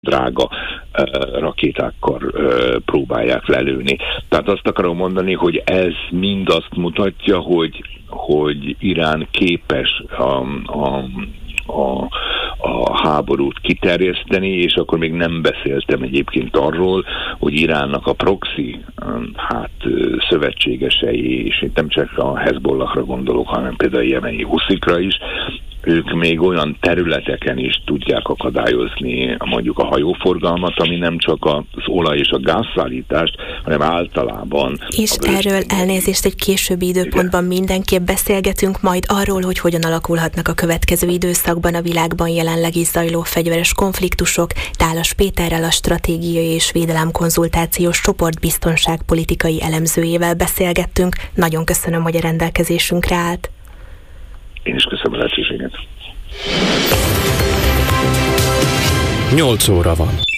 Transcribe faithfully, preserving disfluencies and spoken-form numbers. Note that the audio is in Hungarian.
drága uh, rakétákkal uh, próbálják lelőni. Tehát azt akarom mondani, hogy ez mind azt mutatja, hogy, hogy Irán képes a, a, a, a háborút kiterjeszteni, és akkor még nem beszéltem egyébként arról, hogy Iránnak a proxy hát szövetségesei, és itt nem csak a Hezbollahra gondolok, hanem például a jemeni huszikra is, ők még olyan területeken is tudják akadályozni mondjuk a hajóforgalmat, ami nem csak az olaj és a gázszállítást, hanem általában... És erről elnézést egy későbbi időpontban igen. Mindenképp beszélgetünk majd arról, hogy hogyan alakulhatnak a következő időszakban a világban jelenleg is zajló fegyveres konfliktusok. Tálas Péterrel, a Stratégiai és Védelem Konzultációs Csoport biztonságpolitikai elemzőjével beszélgettünk. Nagyon köszönöm, hogy a rendelkezésünkre állt. Én is köszönöm a lehetőséget. nyolc óra van.